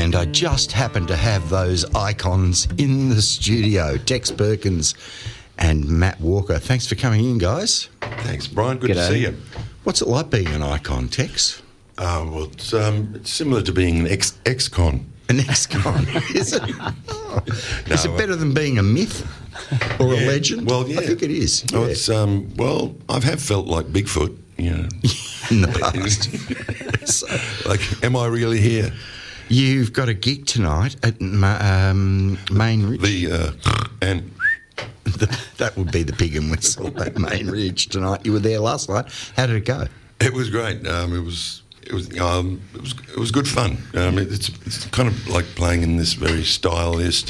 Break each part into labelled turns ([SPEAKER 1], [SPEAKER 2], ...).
[SPEAKER 1] And I just happened to have those icons in the studio, Tex Perkins and Matt Walker. Thanks for coming in, guys.
[SPEAKER 2] Thanks, Brian. Good to see you.
[SPEAKER 1] What's it like being an icon, Tex?
[SPEAKER 2] Well, it's similar to being an ex-con.
[SPEAKER 1] An ex-con, is it? Is it better than being a myth or a legend?
[SPEAKER 2] Well, yeah.
[SPEAKER 1] I think it is.
[SPEAKER 2] Oh, it's well, I have felt like Bigfoot, you know,
[SPEAKER 1] in the past.
[SPEAKER 2] So, like, am I really here?
[SPEAKER 1] You've got a gig tonight at Main Ridge.
[SPEAKER 2] And
[SPEAKER 1] that would be the pig and whistle at Main Ridge tonight. You were there last night. How did it go?
[SPEAKER 2] It was great. It was good fun. It's kind of like playing in this very stylish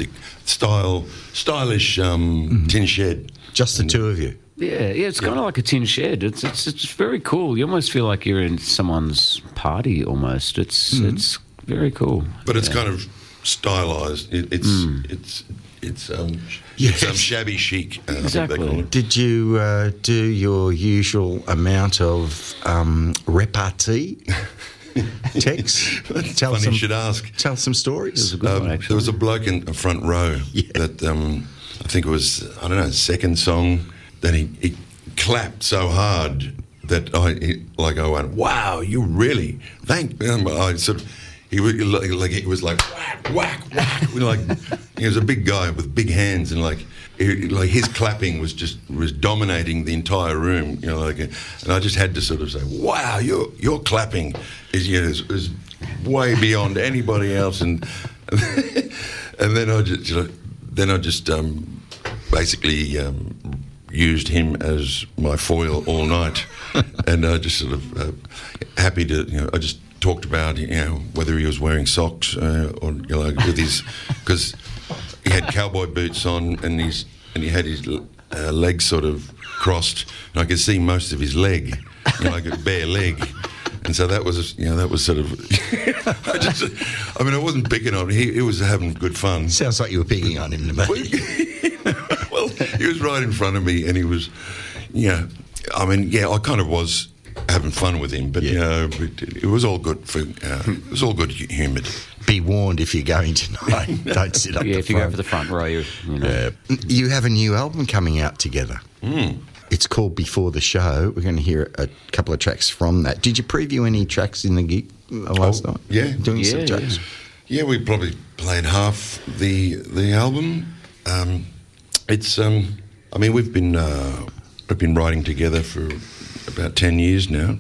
[SPEAKER 2] tin shed.
[SPEAKER 1] Just the two of you.
[SPEAKER 3] Yeah, it's kind of like a tin shed. It's very cool. You almost feel like you're in someone's party almost. It's very cool.
[SPEAKER 2] But it's kind of stylised. It's shabby chic.
[SPEAKER 3] Exactly.
[SPEAKER 1] Did you do your usual amount of repartee? Tex?
[SPEAKER 2] Funny you should ask.
[SPEAKER 1] Tell some stories.
[SPEAKER 3] It was a good one, actually.
[SPEAKER 2] There was a bloke in the front row that I think it was, I don't know, second song, that he clapped so hard that I went, wow, you really, I sort of, he was like whack, whack, whack. Like, he was a big guy with big hands, and like his clapping was dominating the entire room. You know, and I just had to sort of say, "Wow, your clapping is way beyond anybody else." And then I just basically used him as my foil all night, and I just sort of happy to I just talked about whether he was wearing socks or with his, because he had cowboy boots on and he had his legs sort of crossed, and I could see most of his leg, like a bare leg, and so that was sort of I wasn't picking on him. He was having good fun.
[SPEAKER 1] Sounds like you were picking on him to me.
[SPEAKER 2] Well, he was right in front of me, and he was, I kind of was having fun with him, but it was all good it was all good humoured.
[SPEAKER 1] Be warned if you're going tonight. Don't sit up the front.
[SPEAKER 3] If you go for the front row,
[SPEAKER 1] You have a new album coming out together. It's called Before the Show. We're going to hear a couple of tracks from that. Did you preview any tracks in the gig last night?
[SPEAKER 2] Yeah.
[SPEAKER 1] Doing some tracks?
[SPEAKER 2] Yeah, we probably played half the album. We've been writing together for about 10 years now.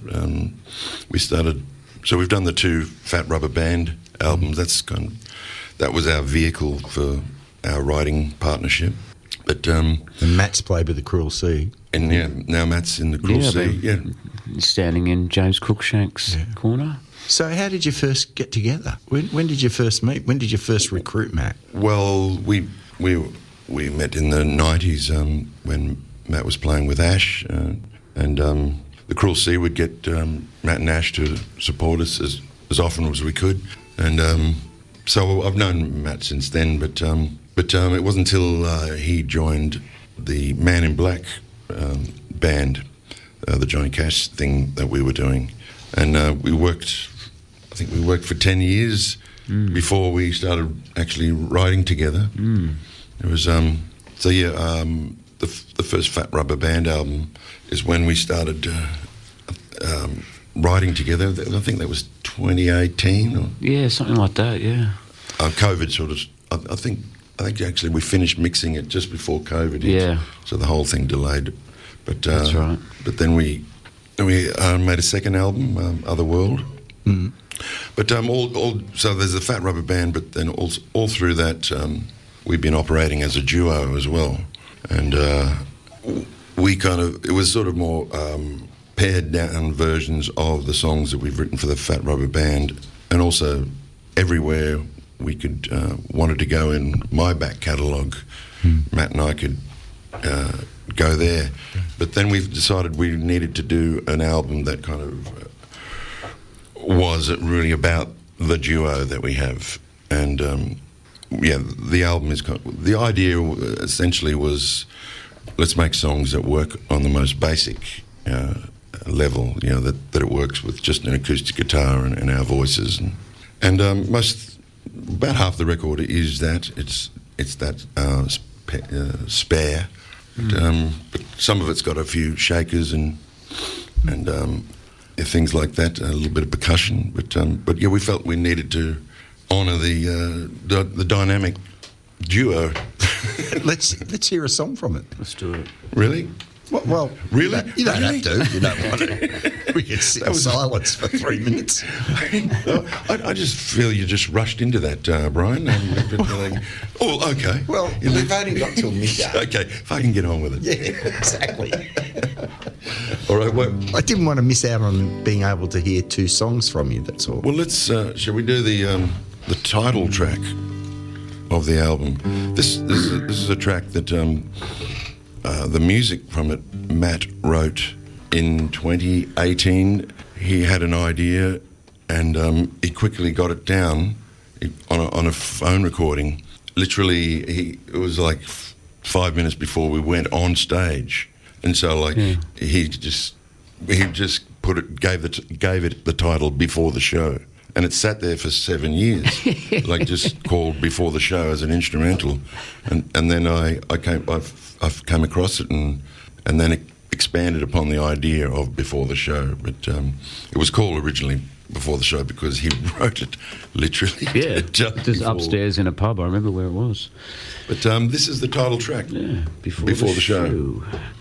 [SPEAKER 2] We've done the two Fat Rubber Band albums. That was our vehicle for our writing partnership. But
[SPEAKER 1] and Matt's played with the Cruel Sea.
[SPEAKER 2] And now Matt's in the Cruel Sea.
[SPEAKER 3] Standing in James Cruikshank's corner.
[SPEAKER 1] So how did you first get together? When did you first meet? When did you first recruit Matt?
[SPEAKER 2] Well, we met in the 90s when Matt was playing with Ash, and the Cruel Sea would get Matt and Ash to support us as often as we could. And so I've known Matt since then, but it wasn't until he joined the Man in Black band, the Johnny Cash thing that we were doing. And we worked for 10 years before we started actually writing together. It was, the first Fat Rubber Band album is when we started writing together. I think that was 2018.
[SPEAKER 3] Yeah, something like that, yeah.
[SPEAKER 2] COVID sort of, I think actually we finished mixing it just before COVID hit.
[SPEAKER 3] Yeah.
[SPEAKER 2] So the whole thing delayed. But
[SPEAKER 3] that's right.
[SPEAKER 2] But then we made a second album, Otherworld. But so there's the Fat Rubber Band, but then all through that we've been operating as a duo as well, and it was sort of more pared down versions of the songs that we've written for the Fat Rubber Band, and also everywhere we could wanted to go in my back catalogue, Matt and I could go there. But then we've decided we needed to do an album that kind of was really about the duo that we have. And the album is the idea essentially was, let's make songs that work on the most basic level, that it works with just an acoustic guitar and our voices. And about half the record is that. It's that spare, but some of it's got a few shakers and things like that, a little bit of percussion. But yeah, we felt we needed to honour the dynamic duo.
[SPEAKER 1] Let's hear a song from it.
[SPEAKER 3] Let's do it.
[SPEAKER 2] Really?
[SPEAKER 1] Well,
[SPEAKER 2] really?
[SPEAKER 1] You don't have to. You don't want to. We can sit in silence for 3 minutes.
[SPEAKER 2] I just feel you just rushed into that, Brian. Okay.
[SPEAKER 1] Well, we've only got till midday.
[SPEAKER 2] Okay, if I can get on with it.
[SPEAKER 1] Yeah, exactly.
[SPEAKER 2] All right. Well,
[SPEAKER 1] I didn't want to miss out on being able to hear 2 songs from you. That's all.
[SPEAKER 2] Well, let's. Shall we do the title track of the album? This is a track that the music from it Matt wrote in 2018. He had an idea and he quickly got it down on a phone recording. Literally, it was like 5 minutes before we went on stage, and so he just gave it the title Before the Show. And it sat there for 7 years, like just called Before the Show as an instrumental, and then I've come across it and then it expanded upon the idea of Before the Show. But it was called originally Before the Show because he wrote it literally.
[SPEAKER 3] Yeah,
[SPEAKER 2] just
[SPEAKER 3] upstairs in a pub. I remember where it was.
[SPEAKER 2] But this is the title track.
[SPEAKER 3] Yeah, Before
[SPEAKER 2] the
[SPEAKER 3] Show.